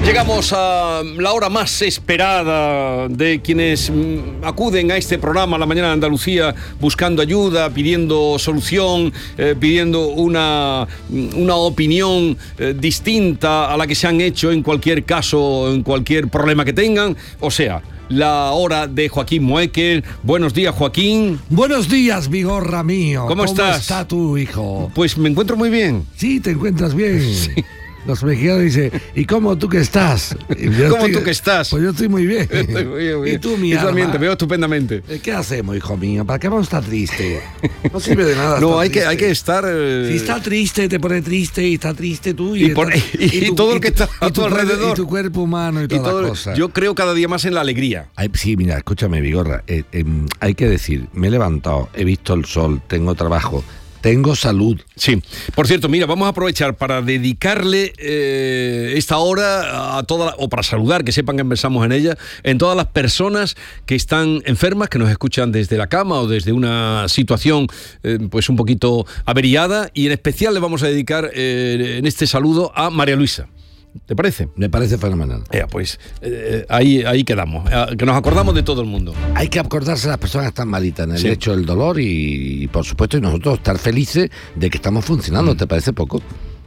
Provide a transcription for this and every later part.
Llegamos a la hora más esperada de quienes acuden a este programa, La Mañana de Andalucía, buscando ayuda, pidiendo solución, pidiendo una opinión distinta a la que se han hecho en cualquier caso, en cualquier problema que tengan. O sea, la hora de Joaquín Moekel. Buenos días, Joaquín. Buenos días, Vigorra mío. ¿Cómo estás? ¿Cómo está tu hijo? Pues me encuentro muy bien. Sí, te encuentras bien. Sí. Los mexicanos dicen, ¿y cómo tú que estás? ¿Cómo tú que estás? Pues yo estoy muy bien. Estoy muy bien. ¿Y tú, mi Yo también alma? te veo estupendamente. ¿Qué hacemos, hijo mío? ¿Para qué vamos a estar triste? No sirve de nada. No, estar hay que estar... Si está triste, te pone triste, y está triste tú. Y todo lo que está a tu alrededor. Y tu cuerpo humano y todas las cosas. Yo creo cada día más en la alegría. Sí, mira, escúchame, Vigorra. Hay que decir, me he levantado, he visto el sol, tengo trabajo, tengo salud. Sí. Por cierto, mira, vamos a aprovechar para dedicarle esta hora a todas, o para saludar, que sepan que empezamos en ella, en todas las personas que están enfermas, que nos escuchan desde la cama o desde una situación pues un poquito averiada, y en especial le vamos a dedicar en este saludo a María Luisa. ¿Te parece? Me parece fenomenal. Pues ahí quedamos, que nos acordamos de todo el mundo. Hay que acordarse de las personas que están malitas en el Sí. lecho del dolor y por supuesto, y nosotros estar felices de que estamos funcionando. ¿Te parece poco?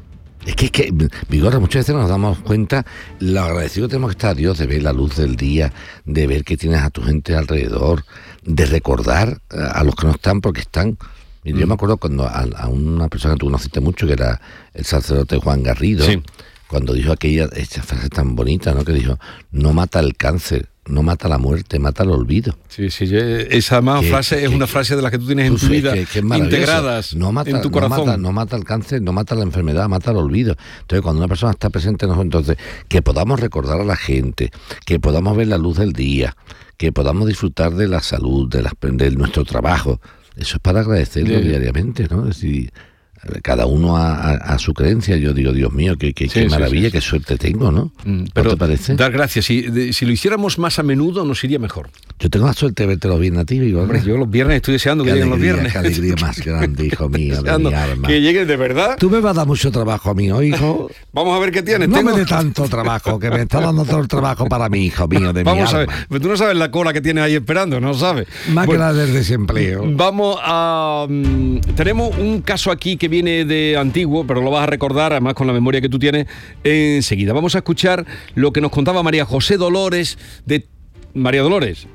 Es que Vigorra, muchas veces nos damos cuenta lo agradecido que tenemos que estar a Dios de ver la luz del día, de ver que tienes a tu gente alrededor, de recordar a los que no están porque están. Y yo me acuerdo cuando a una persona que tú conociste mucho, que era el sacerdote Juan Garrido, Sí. cuando dijo esa frase tan bonita, ¿no? Que dijo, no mata el cáncer, no mata la muerte, mata el olvido. Sí, esa más frase es una frase de las que tú tienes en tu vida que es maravilloso. integradas en tu corazón. No mata el cáncer, no mata la enfermedad, mata el olvido. Entonces, cuando una persona está presente, entonces que podamos recordar a la gente, que podamos ver la luz del día, que podamos disfrutar de la salud, de nuestro trabajo. Eso es para agradecerlo diariamente, ¿no? Es decir, cada uno a su creencia. Yo digo, Dios mío, qué maravilla, qué suerte tengo, ¿no? Pero ¿No te parece? Dar gracias. Si lo hiciéramos más a menudo, nos iría mejor. Yo tengo la suerte de verte los viernes a ti, Vigorra. Hombre, yo los viernes estoy deseando que lleguen los viernes. Qué alegría más grande, hijo mío, de Deseando mi alma. que lleguen de verdad. Tú me vas a dar mucho trabajo a mí, ¿no, hijo? Vamos a ver qué tienes. No me dé tanto trabajo, que me está dando todo el trabajo para mí, hijo mío, de Vamos mi a alma. ver. Pero tú no sabes la cola que tienes ahí esperando, no sabes. Más que Bueno, la del desempleo. Vamos a... tenemos un caso aquí que viene de antiguo, pero lo vas a recordar, además con la memoria que tú tienes, enseguida. Vamos a escuchar lo que nos contaba María José Dolores, María Dolores,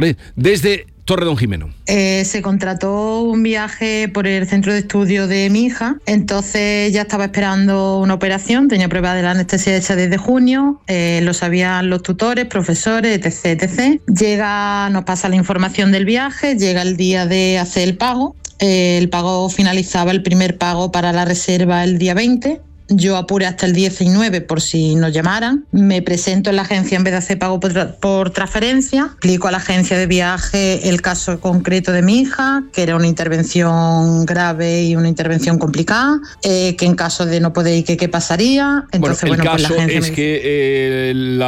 desde Torredonjimeno. Se contrató un viaje por el centro de estudio de mi hija, entonces ya estaba esperando una operación, tenía prueba de la anestesia hecha desde junio, lo sabían los tutores, profesores, etc. Nos pasa la información del viaje, llega el día de hacer el pago. El pago finalizaba, el primer pago para la reserva el día 20. Yo apuré hasta el 19 por si nos llamaran. Me presento en la agencia en vez de hacer pago por transferencia. Explico a la agencia de viaje el caso concreto de mi hija, que era una intervención grave y una intervención complicada, que en caso de no poder ir, ¿qué pasaría? Entonces, El caso pues la agencia es que